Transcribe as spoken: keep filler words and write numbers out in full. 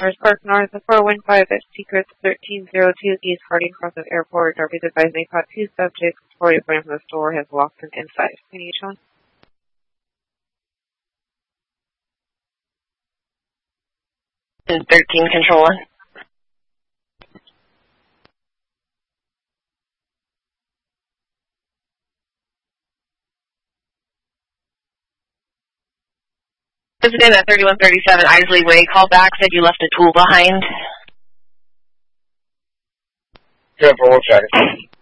Commerce Park North, the four one five at Secrets thirteen oh two East Harding Crossing Airport. Darby's advising they caught two subjects. Forty from the store has walked them inside. Can you show? thirteen control one. Resident at thirty-one thirty-seven Isley Way, call back, said you left a tool behind. Good, we'll check it.